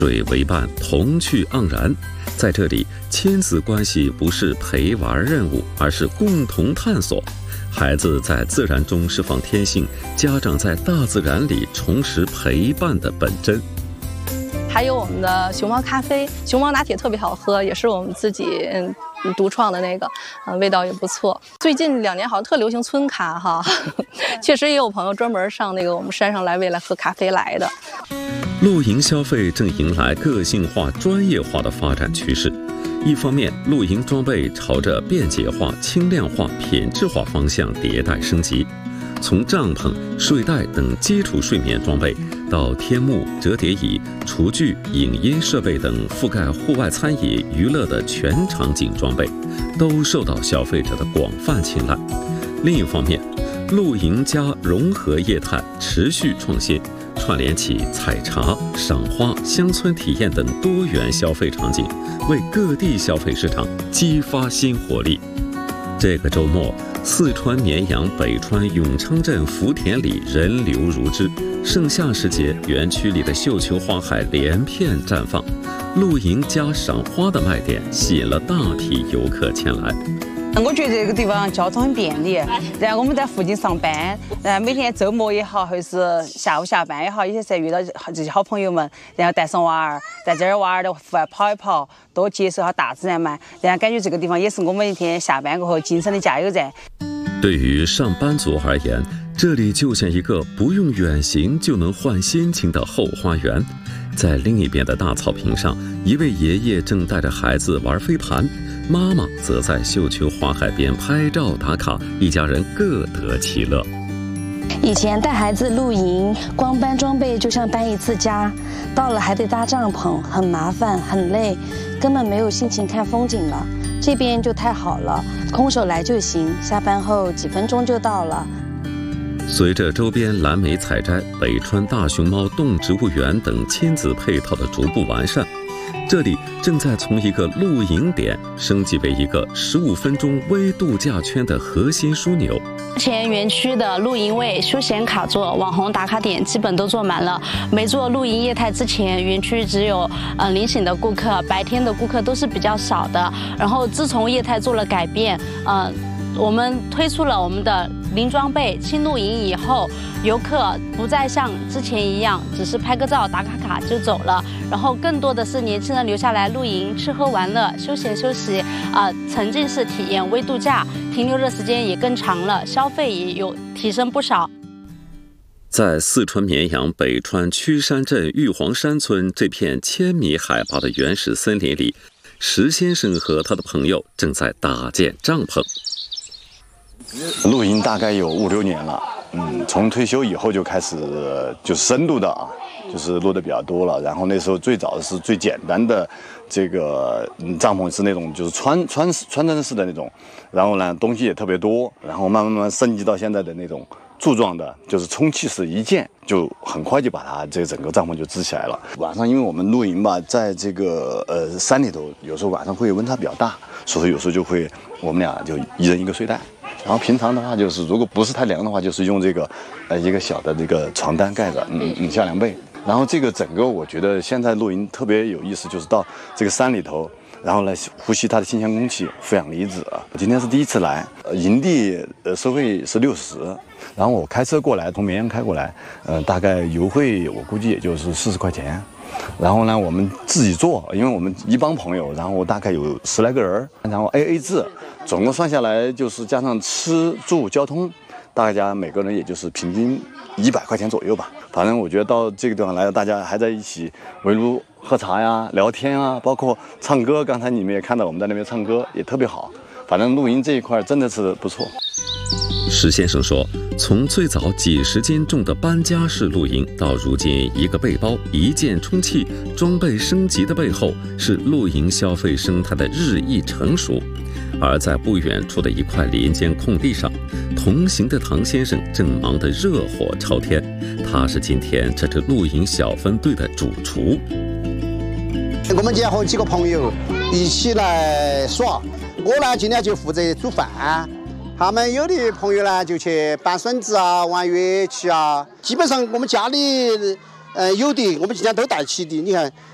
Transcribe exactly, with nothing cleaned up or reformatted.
水为伴，童趣盎然。在这里，亲子关系不是陪玩任务，而是共同探索。孩子在自然中释放天性，家长在大自然里重拾陪伴的本真。 还有我们的熊猫咖啡，熊猫拿铁特别好喝，也是我们自己嗯独创的那个，嗯，味道也不错。最近两年好像特流行村咖哈，确实也有朋友专门上那个我们山上来为了喝咖啡来的。 露营消费正迎来个性化、专业化的发展趋势。一方面，露营装备朝着便捷化、轻量化、品质化方向迭代升级，从帐篷、睡袋等基础睡眠装备，到天幕、折叠椅、厨具、影音设备等覆盖户外餐饮、娱乐的全场景装备，都受到消费者的广泛青睐。另一方面，露营加融合业态持续创新，串联起采茶、赏花、乡村体验等多元消费场景，为各地消费市场激发新活力。这个周末，四川绵阳北川永昌镇福田里人流如织，盛夏时节，园区里的绣球花海连片绽放，露营加赏花的卖点吸引了大批游客前来。 我觉得这个地方交通很便利，然后我们在附近上班，然后每天周末也好，或是下午下班也好，有些时候遇到这些好朋友们，然后带上娃儿，在这儿娃儿的户外跑一跑，多接受下大自然嘛，然后感觉这个地方也是我们一天下班过后精神的加油站。 对于上班族而言，这里就像一个不用远行就能换心情的后花园。在另一边的大草坪上，一位爷爷正带着孩子玩飞盘，妈妈则在绣球花海边拍照打卡，一家人各得其乐。 以前带孩子露营，光搬装备就像搬一次家，到了还得搭帐篷，很麻烦很累，根本没有心情看风景了。这边就太好了，空手来就行，下班后几分钟就到了。 随着周边蓝莓采摘、北川大熊猫动植物园等亲子配套的逐步完善，这里正在从一个露营点升级为一个十五分钟微度假圈的核心枢纽。 目前园区的露营位、休闲卡座、网红打卡点基本都做满了。没做露营业态之前，园区只有呃临醒的顾客，白天的顾客都是比较少的。然后自从业态做了改变，呃，我们推出了我们的零装备轻露营以后，游客不再像之前一样只是拍个照打卡卡就走了，然后更多的是年轻人留下来露营吃喝玩乐休闲休息啊、呃、沉浸式体验微度假，停留的时间也更长了，消费也有提升不少。 在四川绵阳北川曲山镇玉皇山村这片千米海拔的原始森林里，石先生和他的朋友正在搭建帐篷。 露营大概有五六年了，嗯，从退休以后就开始就是深度的啊，就是露的比较多了。然后那时候最早是最简单的这个帐篷是那种就是穿穿穿针式的那种，然后呢东西也特别多，然后慢慢慢慢升级到现在的那种柱状的，就是充气式一键，就很快就把它这整个帐篷就支起来了。晚上因为我们露营吧，在这个呃山里头，有时候晚上会温差比较大，所以有时候就会我们俩就一人一个睡袋。然后平常的话，就是如果不是太凉的话，就是用这个，呃，一个小的这个床单盖着，嗯嗯，下凉被。然后这个整个，我觉得现在露营特别有意思，就是到这个山里头，然后来呼吸它的新鲜空气，负氧离子。我今天是第一次来，呃，营地呃收费是六十，然后我开车过来，从绵阳开过来，呃，大概油费我估计也就是四十块钱。然后呢，我们自己做，因为我们一帮朋友，然后大概有十来个人，然后 A A 制，总共算下来就是加上吃住交通，大家每个人也就是平均一百块钱左右吧。反正我觉得到这个地方来，大家还在一起围炉喝茶呀、聊天啊，包括唱歌。刚才你们也看到我们在那边唱歌，也特别好。反正露营这一块真的是不错。 石先生说，从最早几十斤重的搬家式露营，到如今一个背包一键充气，装备升级的背后，是露营消费生态的日益成熟。而在不远处的一块林间空地上，同行的唐先生正忙得热火朝天，他是今天这支露营小分队的主厨。 我们今天和几个朋友一起来耍，我呢今天就负责煮饭，他们有的朋友呢就去搬笋子啊、玩乐器啊。基本上我们家里呃有的，我们今天都带齐的。你看